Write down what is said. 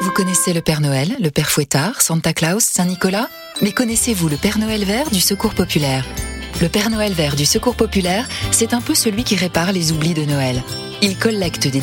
Vous connaissez le Père Noël, le Père Fouettard, Santa Claus, Saint-Nicolas ? Mais connaissez-vous le Père Noël vert du Secours populaire ? Le Père Noël vert du Secours populaire, c'est un peu celui qui répare les oublis de Noël. Il collecte des